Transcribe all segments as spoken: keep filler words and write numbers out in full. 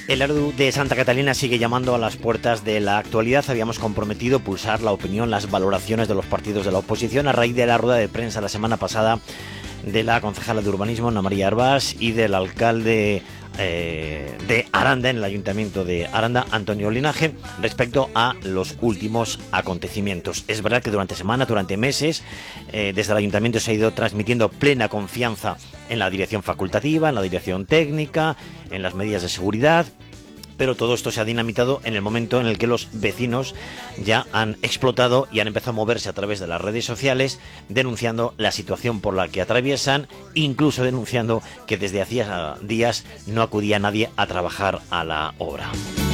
El ARU de Santa Catalina sigue llamando a las puertas de la actualidad. Habíamos comprometido pulsar la opinión, las valoraciones de los partidos de la oposición a raíz de la rueda de prensa la semana pasada de la concejala de urbanismo, Ana María Arbas, y del alcalde eh, de Aranda, en el ayuntamiento de Aranda, Antonio Linaje, respecto a los últimos acontecimientos. Es verdad que durante semanas, durante meses, eh, desde el ayuntamiento se ha ido transmitiendo plena confianza en la dirección facultativa, en la dirección técnica, en las medidas de seguridad, pero todo esto se ha dinamitado en el momento en el que los vecinos ya han explotado y han empezado a moverse a través de las redes sociales, denunciando la situación por la que atraviesan, incluso denunciando que desde hacía días no acudía nadie a trabajar a la obra.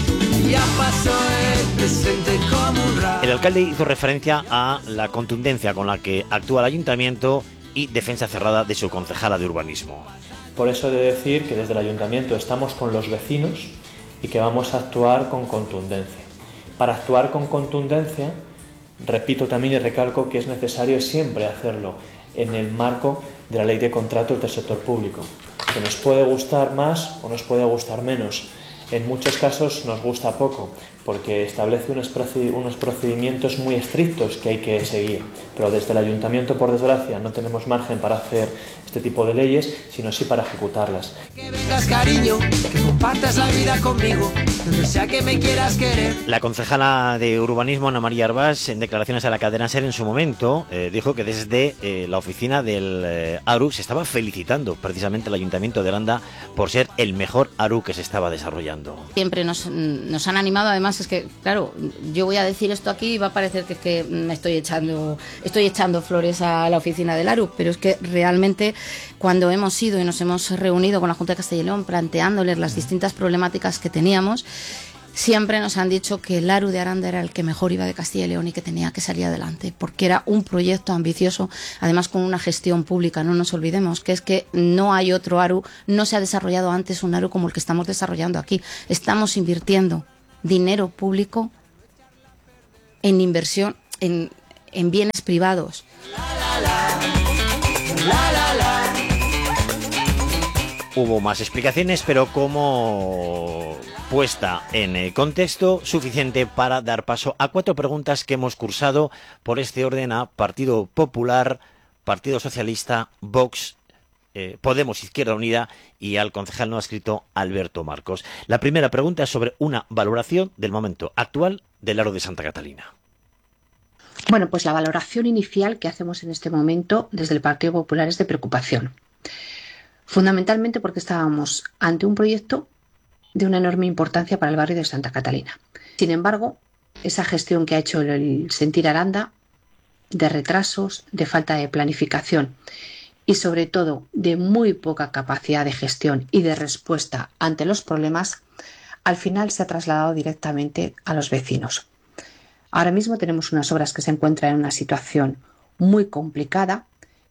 El alcalde hizo referencia a la contundencia con la que actúa el ayuntamiento y defensa cerrada de su concejala de urbanismo. Por eso he de decir que desde el ayuntamiento estamos con los vecinos y que vamos a actuar con contundencia. Para actuar con contundencia, repito también y recalco que es necesario siempre hacerlo en el marco de la ley de contratos del sector público, que nos puede gustar más o nos puede gustar menos. En muchos casos nos gusta poco, porque establece unos procedimientos muy estrictos que hay que seguir. Pero desde el ayuntamiento, por desgracia, no tenemos margen para hacer este tipo de leyes, sino sí para ejecutarlas. Que vengas, cariño, que compartas la vida conmigo, donde sea que me quieras querer. La concejala de urbanismo, Ana María Arbas, en declaraciones a la cadena SER en su momento, eh, dijo que desde eh, la oficina del eh, ARU se estaba felicitando precisamente al ayuntamiento de Aranda por ser el mejor ARU que se estaba desarrollando. Siempre nos, nos han animado, además es que, claro, yo voy a decir esto aquí y va a parecer que es que me estoy echando, estoy echando flores a la oficina del ARU, pero es que realmente cuando hemos ido y nos hemos reunido con la Junta de Castilla y León planteándoles las distintas problemáticas que teníamos, siempre nos han dicho que el ARU de Aranda era el que mejor iba de Castilla y León y que tenía que salir adelante, porque era un proyecto ambicioso, además con una gestión pública. No nos olvidemos que es que no hay otro ARU, no se ha desarrollado antes un ARU como el que estamos desarrollando aquí. Estamos invirtiendo dinero público en inversión, en, en bienes privados. Hubo más explicaciones, pero como puesta en el contexto suficiente para dar paso a cuatro preguntas que hemos cursado por este orden a Partido Popular, Partido Socialista, Vox, eh, Podemos, Izquierda Unida y al concejal no adscrito Alberto Marcos. La primera pregunta es sobre una valoración del momento actual del ARU de Santa Catalina. Bueno, pues la valoración inicial que hacemos en este momento desde el Partido Popular es de preocupación. Fundamentalmente porque estábamos ante un proyecto de una enorme importancia para el barrio de Santa Catalina. Sin embargo, esa gestión que ha hecho el Sentir Aranda, de retrasos, de falta de planificación y sobre todo de muy poca capacidad de gestión y de respuesta ante los problemas, al final se ha trasladado directamente a los vecinos. Ahora mismo tenemos unas obras que se encuentran en una situación muy complicada.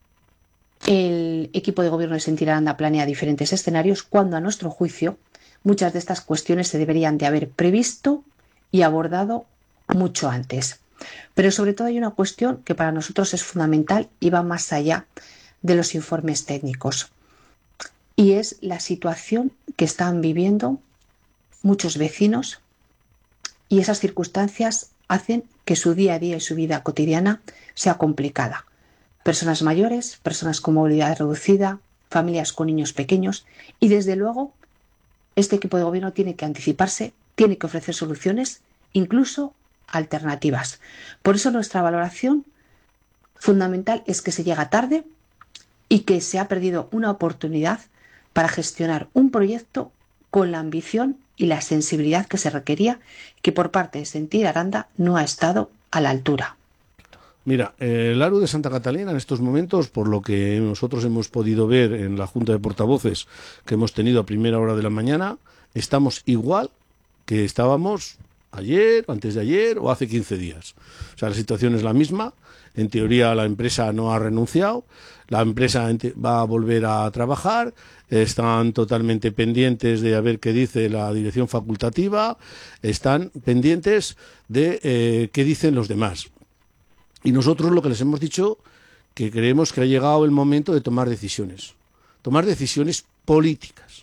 El equipo de gobierno de Sentir Aranda planea diferentes escenarios cuando, a nuestro juicio, muchas de estas cuestiones se deberían de haber previsto y abordado mucho antes. Pero sobre todo hay una cuestión que para nosotros es fundamental y va más allá de los informes técnicos. Y es la situación que están viviendo muchos vecinos, y esas circunstancias hacen que su día a día y su vida cotidiana sea complicada. Personas mayores, personas con movilidad reducida, familias con niños pequeños, y desde luego este equipo de gobierno tiene que anticiparse, tiene que ofrecer soluciones, incluso alternativas. Por eso nuestra valoración fundamental es que se llega tarde y que se ha perdido una oportunidad para gestionar un proyecto con la ambición y la sensibilidad que se requería, que por parte de Sentir Aranda no ha estado a la altura. Mira, el ARU de Santa Catalina en estos momentos, por lo que nosotros hemos podido ver en la Junta de Portavoces que hemos tenido a primera hora de la mañana, estamos igual que estábamos ayer, antes de ayer o hace quince días. O sea, la situación es la misma. En teoría la empresa no ha renunciado, la empresa va a volver a trabajar, están totalmente pendientes de a ver qué dice la dirección facultativa, están pendientes de eh, qué dicen los demás. Y nosotros lo que les hemos dicho, que creemos que ha llegado el momento de tomar decisiones, tomar decisiones políticas,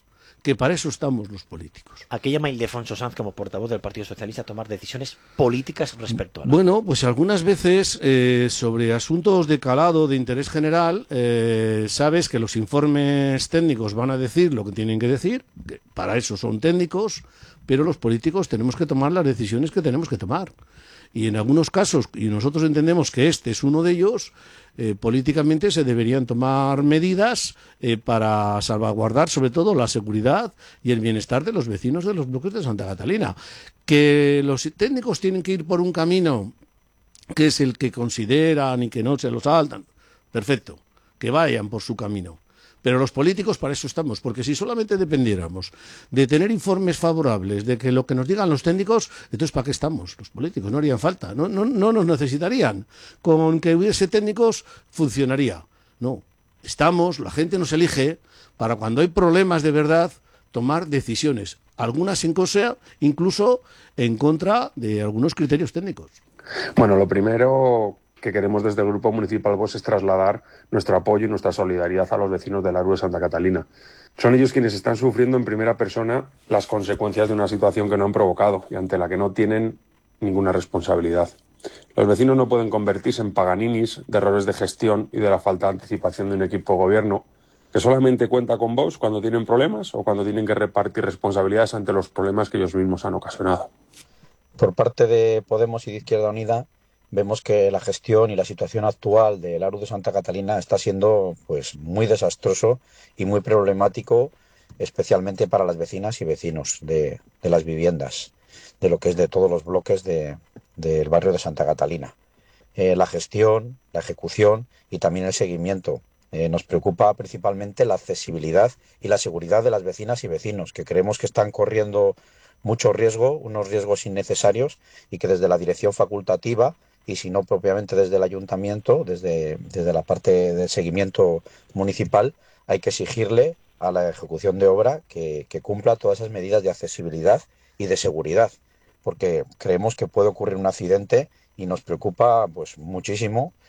que para eso estamos los políticos. ¿A qué llama Ildefonso Sanz como portavoz del Partido Socialista a tomar decisiones políticas respecto a la... Bueno, pues algunas veces eh, sobre asuntos de calado, de interés general, eh, sabes que los informes técnicos van a decir lo que tienen que decir, que para eso son técnicos, pero los políticos tenemos que tomar las decisiones que tenemos que tomar. Y en algunos casos, y nosotros entendemos que este es uno de ellos, eh, políticamente se deberían tomar medidas eh, para salvaguardar sobre todo la seguridad y el bienestar de los vecinos de los bloques de Santa Catalina. Que los técnicos tienen que ir por un camino que es el que consideran y que no se lo saltan, perfecto, que vayan por su camino. Pero los políticos para eso estamos, porque si solamente dependiéramos de tener informes favorables, de que lo que nos digan los técnicos, entonces ¿para qué estamos? Los políticos no harían falta, no, no, no nos necesitarían. Con que hubiese técnicos funcionaría. No, estamos, la gente nos elige para cuando hay problemas de verdad tomar decisiones, algunas en cosa, incluso en contra de algunos criterios técnicos. Bueno, lo primero que queremos desde el Grupo Municipal Vox es trasladar nuestro apoyo y nuestra solidaridad a los vecinos del Aru de Santa Catalina. Son ellos quienes están sufriendo en primera persona las consecuencias de una situación que no han provocado y ante la que no tienen ninguna responsabilidad. Los vecinos no pueden convertirse en paganinis de errores de gestión y de la falta de anticipación de un equipo de gobierno que solamente cuenta con Vox cuando tienen problemas o cuando tienen que repartir responsabilidades ante los problemas que ellos mismos han ocasionado. Por parte de Podemos y de Izquierda Unida, vemos que la gestión y la situación actual del Aru de Santa Catalina está siendo pues muy desastroso y muy problemático, especialmente para las vecinas y vecinos de, de las viviendas, de lo que es de todos los bloques de, del barrio de Santa Catalina. Eh, la gestión, la ejecución y también el seguimiento. Eh, nos preocupa principalmente la accesibilidad y la seguridad de las vecinas y vecinos, que creemos que están corriendo mucho riesgo, unos riesgos innecesarios, y que desde la dirección facultativa, y si no propiamente desde el ayuntamiento, desde, desde la parte del seguimiento municipal, hay que exigirle a la ejecución de obra que, que cumpla todas esas medidas de accesibilidad y de seguridad, porque creemos que puede ocurrir un accidente y nos preocupa pues muchísimo